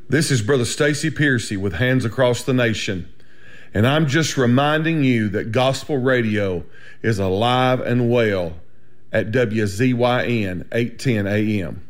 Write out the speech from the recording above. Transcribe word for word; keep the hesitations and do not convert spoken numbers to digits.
This is Brother Stacy Piercy with Hands Across the Nation, and I'm just reminding you that gospel radio is alive and well at W Z Y N eight ten A M.